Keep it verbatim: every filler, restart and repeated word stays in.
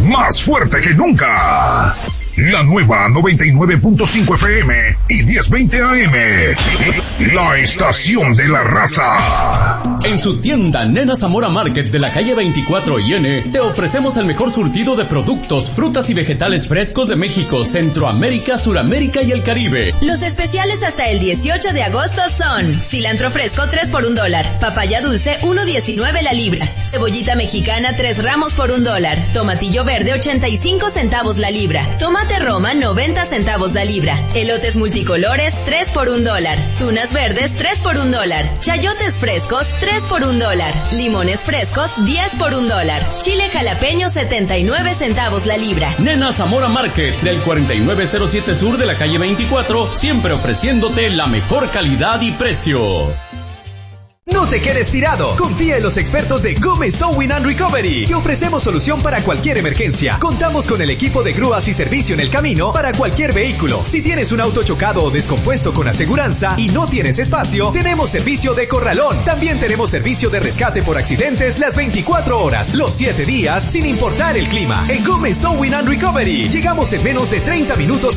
más fuerte que nunca. La nueva noventa y nueve punto cinco F M y diez veinte A M. La estación de la raza. En su tienda Nena Zamora Market de la calle veinticuatro y N, te ofrecemos el mejor surtido de productos, frutas y vegetales frescos de México, Centroamérica, Suramérica y el Caribe. Los especiales hasta el dieciocho de agosto son: cilantro fresco tres por un dólar, papaya dulce uno diecinueve la libra, cebollita mexicana tres ramos por un dólar, tomatillo verde ochenta y cinco centavos la libra, tomate Roma noventa centavos la libra, elotes multicolores tres por un dólar, tunas verdes tres por un dólar, chayotes frescos tres por un dólar, limones frescos diez por un dólar, chile jalapeño setenta y nueve centavos la libra. Nena Zamora Market del cuarenta y nueve cero siete Sur de la calle veinticuatro, siempre ofreciéndote la mejor calidad y precio. No te quedes tirado. Confía en los expertos de Gómez Towing and Recovery. Te ofrecemos solución para cualquier emergencia. Contamos con el equipo de grúas y servicio en el camino para cualquier vehículo. Si tienes un auto chocado o descompuesto con aseguranza y no tienes espacio, tenemos servicio de corralón. También tenemos servicio de rescate por accidentes las veinticuatro horas, los siete días, sin importar el clima. En Gómez Towing and Recovery llegamos en menos de treinta minutos